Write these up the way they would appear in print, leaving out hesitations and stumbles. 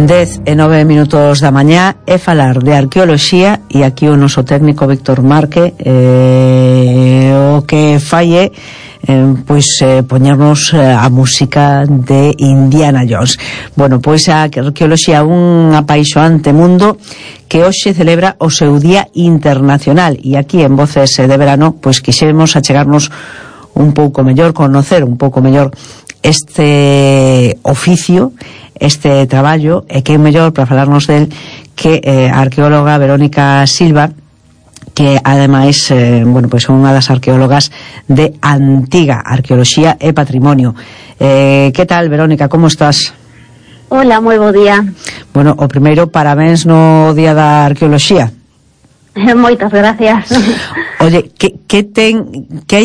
10:09 da mañá é falar de arqueoloxía, e aquí o noso técnico Víctor Marque o que fai é poñernos a música de Indiana Jones. Bueno, pois a arqueoloxía é un apaixonante mundo que hoxe celebra o seu Día Internacional, e aquí en Voces de Verano pois quixemos achegarnos un pouco mellor, conocer un pouco mellor este oficio, este traballo, e que é mellor para falarnos del que a arqueóloga Verónica Silva, que ademais pois é unha das arqueólogas de Antiga Arqueoloxía e Patrimonio. Que tal, Verónica, como estás? Hola, moi bo día. Bueno, o primeiro, parabéns no Día da Arqueoloxía. Moitas gracias. Oye, que ten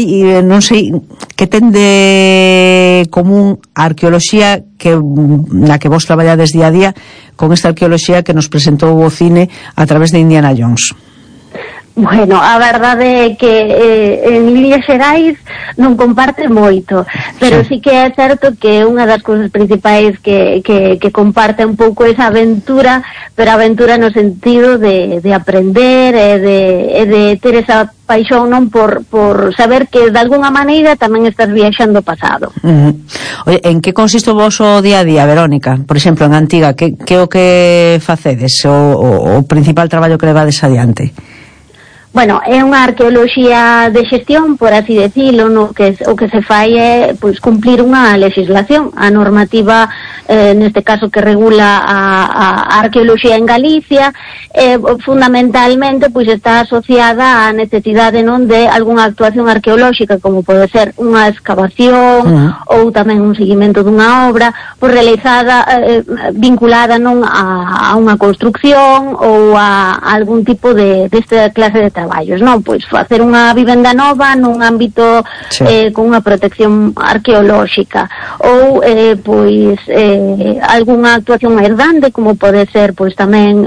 de común a arqueoloxía na que vos traballades día a día con esta arqueoloxía que nos presentou o cine a través de Indiana Jones? Bueno, a verdade é que en líneas xerais non comparte moito, pero sí que é certo que unha das cousas principais que comparte un pouco esa aventura, pero aventura no sentido de aprender e de ter esa paixón, non, por saber que de alguna maneira tamén estás viaxando o pasado. Oye, en que consiste o voso día a día, Verónica? Por exemplo, en Antiga, que o que facedes, o principal traballo que levades adiante? Bueno, é unha arqueoloxía de xestión, por así decirlo, no que o que se fai é pois cumplir unha legislación, a normativa neste caso que regula a arqueoloxía en Galicia, fundamentalmente pois está asociada á necesidade, non, de algunha actuación arqueolóxica, como pode ser unha excavación ou tamén un seguimento dunha obra, pois realizada vinculada, non, a unha construcción ou a algún tipo de esta clase de traballos, non? Pois facer unha vivenda nova nun ámbito con unha protección arqueolóxica, ou pois algunha actuación máis grande, como pode ser pois tamén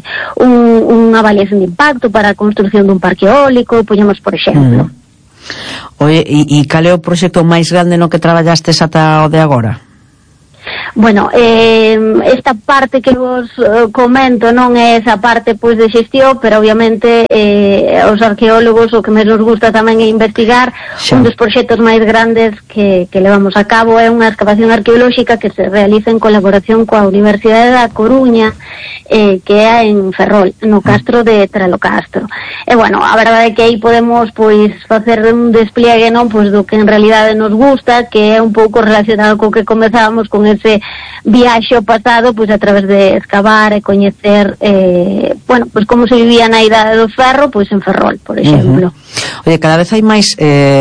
unha avaliación de impacto para a construcción dun parque eólico, poñemos por exemplo. Oye, e cal é o proxecto máis grande no que traballastes ata o de agora? Bueno, esta parte que vos comento non é esa parte pois de xestión, pero obviamente os arqueólogos o que máis nos gusta tamén é investigar. Un dos proxectos máis grandes que levamos a cabo é unha excavación arqueolóxica que se realiza en colaboración coa Universidade da Coruña, que é en Ferrol, no castro de Tralocastro. E bueno, a verdade é que aí podemos pois facer un despliegue, non, pois do que en realidade nos gusta, que é un pouco relacionado co que comezábamos con ese viaxe ao pasado, pois a través de excavar e coñecer pois como se vivía na Idade do Ferro, pois en Ferrol, por exemplo. Oye, cada vez hai máis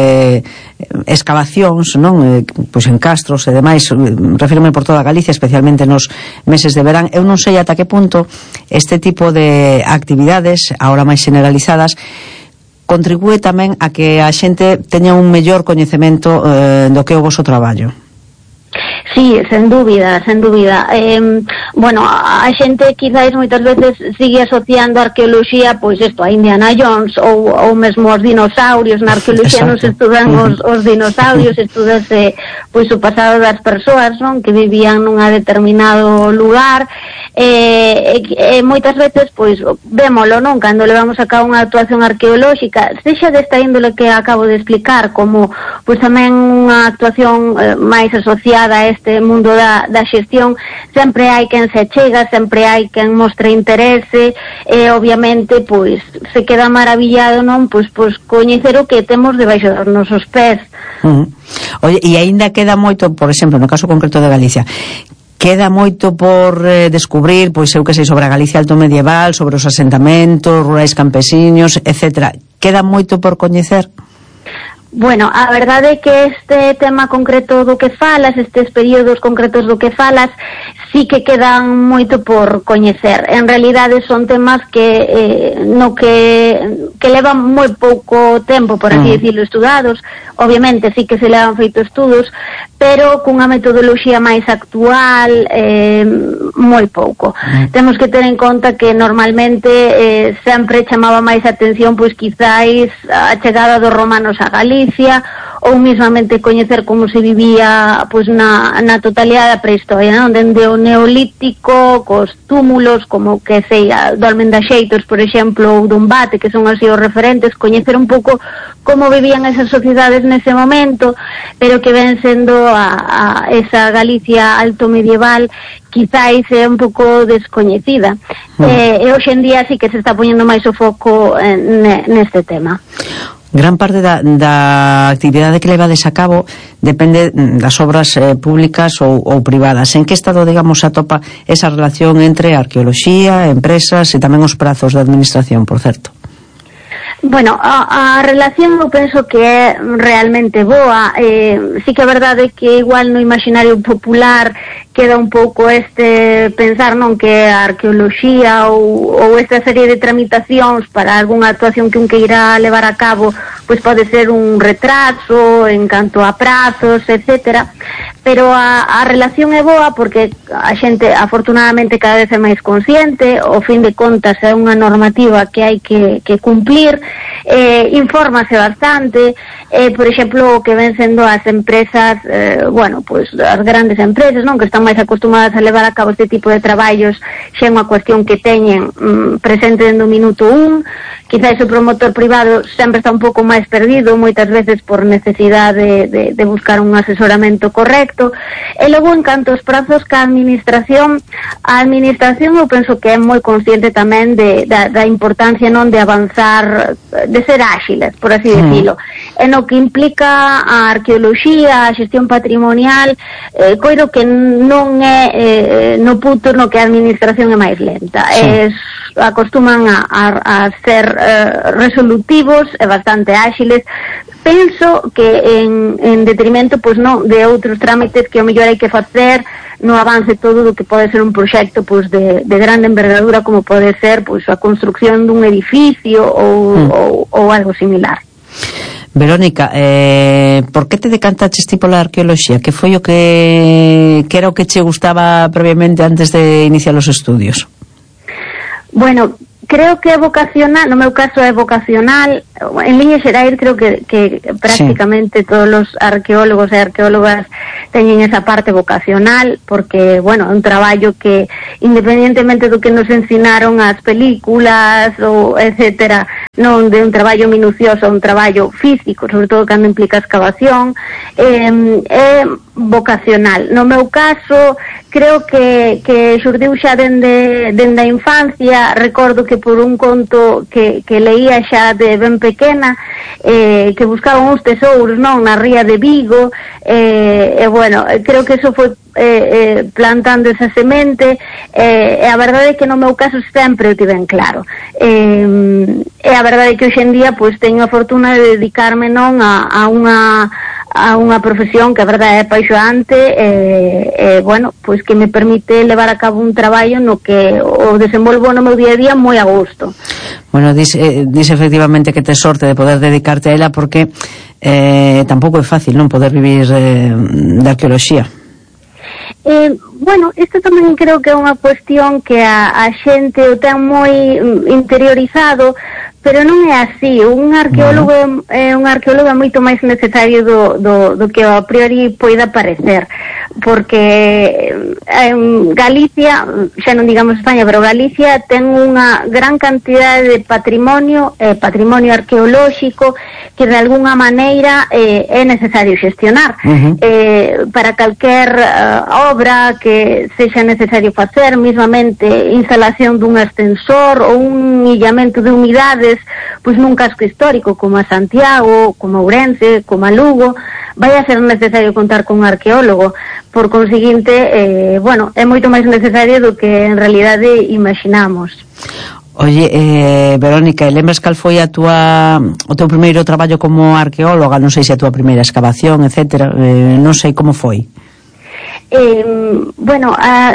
excavacións, non? Pois en castros e demais, refírome por toda Galicia, especialmente nos meses de verán. Eu non sei ata que punto este tipo de actividades, agora máis generalizadas, contribúe tamén a que a xente teña un mellor coñecemento do que é o voso traballo. Sí, sen dúbida, sen dúbida. Bueno, a xente quizás moitas veces sigue asociando a arqueoloxía, pois isto, a Indiana Jones ou mesmo os dinosaurios. Na arqueoloxía non se estudan os dinosaurios, estudase pois o pasado das persoas, non, que vivían nun determinado lugar. Moitas veces pois vémolo, non, cando levamos a cabo unha actuación arqueolóxica, sexa desta índole que acabo de explicar, como pois tamén unha actuación máis asociada a este mundo da xestión, sempre hai quen se chega, sempre hai quen mostra interese, e obviamente pois se queda maravillado, non, pois coñecer o que temos debaixo dos nosos pés. Oye, e aínda queda moito, por exemplo, no caso concreto de Galicia, queda moito por descubrir, pois eu que sei, sobre a Galicia alto medieval, sobre os asentamentos rurais campesiños, etcétera. Queda moito por coñecer? Bueno, a verdade é que este tema concreto do que falas, estes períodos concretos do que falas, sí que quedan moito por coñecer. En realidade son temas que no que levan moi pouco tempo, por así decirlo, estudados. Obviamente sí que se levan feito estudos, pero cunha metodoloxía máis actual, moi pouco. Temos que ter en conta que normalmente sempre chamaba máis atención pois quizáis a chegada dos romanos a Galicia, ou mismamente coñecer como se vivía pois na totalidade da prehistoria, non? Dende o neolítico, cos túmulos, como que sei, do Almendaxeitos, por exemplo, ou do Umbate, que son así os referentes, coñecer un pouco como vivían esas sociedades nese momento, pero que ven sendo a esa Galicia alto medieval quizáis é un pouco descoñecida. E hoxe en día sí que se está poñendo máis o foco neste tema. Gran parte da actividade que levades a cabo depende das obras públicas ou privadas. En que estado, digamos, atopa esa relación entre arqueoloxía, empresas e tamén os prazos da administración, por certo? Bueno, a relación eu penso que é realmente boa. Sí que é verdade que igual no imaginario popular queda un pouco pensar, non, que a arqueoloxía ou esta serie de tramitacións para algunha actuación que un queira levar a cabo pois pode ser un retraso en canto a prazos, etcétera, pero a relación é boa porque a xente afortunadamente cada vez é máis consciente, ao fin de contas é unha normativa que hai que cumplir, infórmase bastante, por exemplo, o que ven sendo as empresas, bueno, pois as grandes empresas, non, que están máis acostumadas a levar a cabo este tipo de traballos, xa é unha cuestión que teñen presente dentro do minuto 1, quizás o promotor privado sempre está un pouco máis perdido, moitas veces por necesidade de buscar un asesoramento correcto, e logo en canto aos prazos que a administración eu penso que é moi consciente tamén da importancia, non, de avanzar, de ser áxiles, por así decirlo, en o que implica a arqueoloxía, a xestión patrimonial, coido que non é no punto no que a administración é máis lenta, acostuman a ser resolutivos e bastante áxiles. Penso que en detrimento pois non de outros trámites que ao mellor hai que facer no avance todo do que pode ser un proxecto pois de grande envergadura, como pode ser pois a construcción dun edificio ou algo similar. Verónica, por que te decantaches ti pola arqueoloxía? Que foi o que era o que che gustaba previamente antes de iniciar os estudios? Bueno, creo que é vocacional, no meu caso é vocacional, en liña xerais creo que prácticamente todos os arqueólogos e arqueólogas teñen esa parte vocacional, porque, bueno, é un traballo que, independientemente do que nos ensinaron as películas ou etcétera, non de un traballo minucioso, un traballo físico, sobre todo cando implica excavación, é vocacional. No meu caso, creo que xurdiu xa dende a infancia. Recordo que por un conto que leía xa de ben pequena, que buscaban uns tesouros, non, na ría de Vigo, e bueno, creo que eso foi plantando esa semente, e a verdade é que no meu caso sempre o tiven claro, e a verdade é que hoxe en día pois teño a fortuna de dedicarme, non, a unha profesión que a verdade é apaixonante, bueno, pois que me permite levar a cabo un traballo no que o desenvolvo no meu día a día moi a gusto. Bueno, dice efectivamente que tes sorte de poder dedicarte a ela, porque tampouco é fácil non poder vivir de arqueoloxía. Bueno, isto tamén creo que é unha cuestión que a xente o ten moi interiorizado, pero non é así. Un arqueólogo é moito máis necesario do que a priori poida parecer, porque Galicia, xa non digamos España, pero Galicia ten unha gran cantidade de patrimonio arqueolóxico que de alguna maneira é necesario xestionar. Para calquer obra que sexa necesario facer, mismamente instalación dun ascensor ou un illamento de humidades, pois nun casco histórico como a Santiago, como a Ourense, como a Lugo, vai a ser necesario contar con un arqueólogo. Por conseguinte, bueno, é moito máis necesario do que en realidade imaginamos. Oye, Verónica, lembras cal foi o teu primeiro traballo como arqueóloga? Non sei se a tua primeira excavación, etcétera, non sei como foi. Bueno,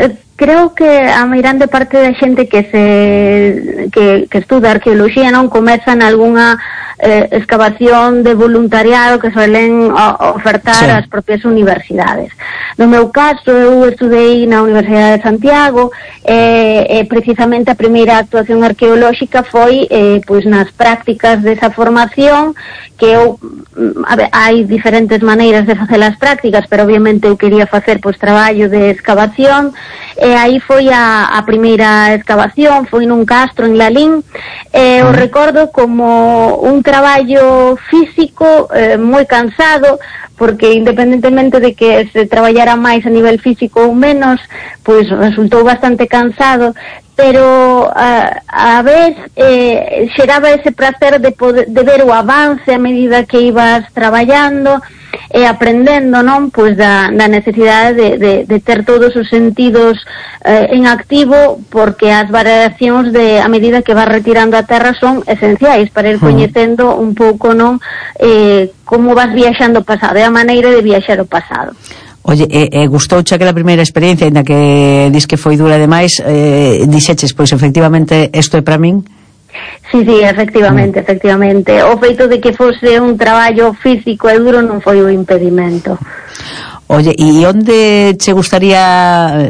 creo que a meirande parte da xente que estuda arqueoloxía non comeza nalgúna excavación de voluntariado que suelen ofertar as propias universidades. No meu caso, eu estudei na Universidade de Santiago e precisamente a primeira actuación arqueolóxica foi pois nas prácticas desa formación, que eu, hai diferentes maneiras de facer as prácticas, pero obviamente eu quería facer pois traballo de excavación, e aí foi a primeira excavación, foi nun castro en Lalín, e o recordo como un traballo físico moi cansado, porque independentemente de que se traballara máis a nivel físico ou menos, pois resultou bastante cansado, pero a vez xeraba ese placer de ver o avance a medida que ibas traballando e aprendendo, non? Pois da necesidade de ter todos os sentidos en activo, porque as variacións a medida que vas retirando a terra son esenciais para ir coñecendo un pouco, non? Como vas viaxando o pasado, é a maneira de viaxar o pasado. Oye, gustouche aquela primeira experiencia, ainda que dis que foi dura demais, dixeches, pois efectivamente isto é para min? Sí, efectivamente. O feito de que fose un traballo físico e duro non foi o impedimento. Oye, e onde che gustaría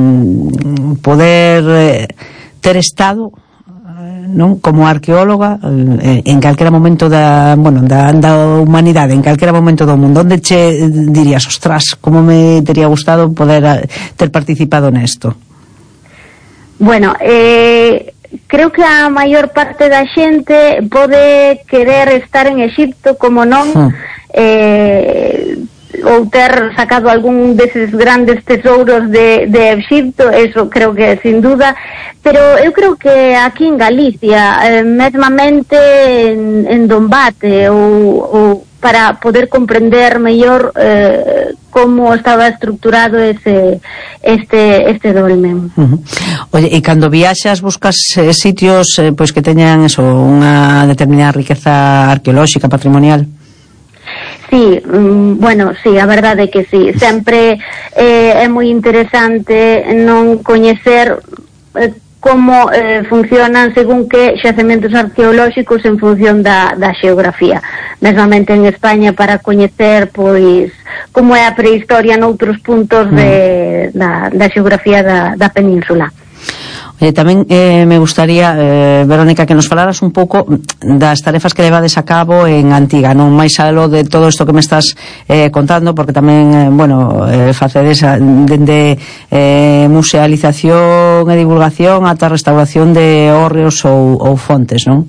poder ter estado, non, como arqueóloga en calquera momento da humanidade, en calquera momento do mundo? Onde che dirías, ostras, como me tería gustado poder ter participado nesto? Bueno, creo que a maior parte da xente pode querer estar en Exipto, como non, ou ter sacado algún deses grandes tesouros de Exipto, eso creo que sin duda, pero eu creo que aquí en Galicia, mesmamente en Dombate, ou para poder comprender mellor como estaba estructurado este dolmen. Oye, e cando viaxas buscas sitios pois que teñan eso, unha determinada riqueza arqueolóxica, patrimonial? Sí, bueno, sí, a verdade é que sí. Sempre é moi interesante non coñecer como funcionan según que xacementos arqueolóxicos en función da xeografía. Mesmamente en España, para coñecer pois como é a prehistoria noutros puntos da xeografía da península. Tamén me gustaría, Verónica, que nos falaras un pouco das tarefas que levades a cabo en Antiga, non máis aló de todo isto que me estás contando, porque tamén, facedes dende musealización e divulgación ata restauración de hórreos ou fontes, non?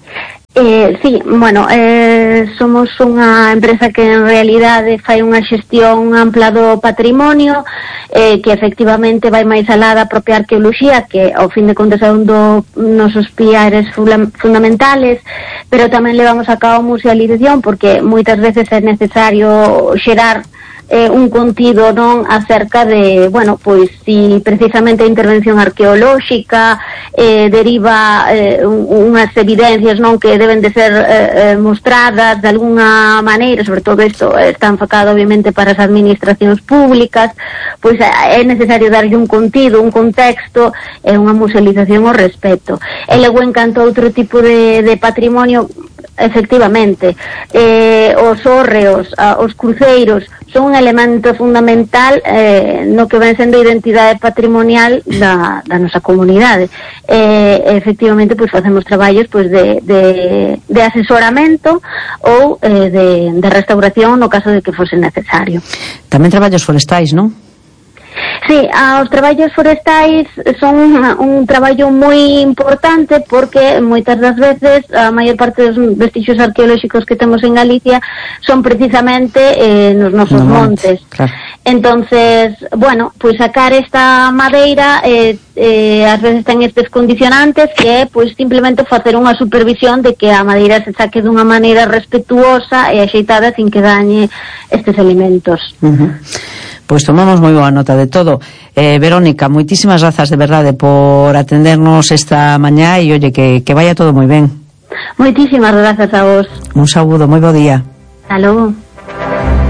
Sí, bueno, somos unha empresa que en realidade fai unha xestión ampla do patrimonio, que efectivamente vai máis alá da propia arqueoloxía, que ao fin de contas é un dos nosos piares fundamentales, pero tamén levamos a cabo musealización, porque moitas veces é necesario xerar un contido, non, acerca de, bueno, pois si precisamente a intervención arqueolóxica deriva unhas evidencias, non, que deben de ser mostradas de alguna maneira, sobre todo isto está enfocado obviamente para as administracións públicas, pois é necesario darlle un contido, un contexto e unha musealización ao respecto. E logo, en canto a outro tipo de patrimonio, efectivamente, os hórreos, os cruceiros son un elemento fundamental no que ven sendo a identidade patrimonial da nosa comunidade. Efectivamente, pois facemos traballos pois de asesoramento ou de restauración no caso de que fose necesario. Tamén traballos forestais, non? Sí, os traballos forestais son un traballo moi importante, porque moitas das veces a maior parte dos vestixios arqueolóxicos que temos en Galicia son precisamente nos nosos montes. Claro. Entonces, bueno, pois sacar esta madeira ás veces ten estes condicionantes, que é pois simplemente facer unha supervisión de que a madeira se saque dunha maneira respetuosa e axeitada sin que dañe estes elementos. Pois tomamos moi boa nota de todo. Verónica, moitísimas grazas de verdade por atendernos esta mañá, e oye, que vaya todo moi ben. Moitísimas grazas a vos. Un saúdo, moi bo día. Hasta logo.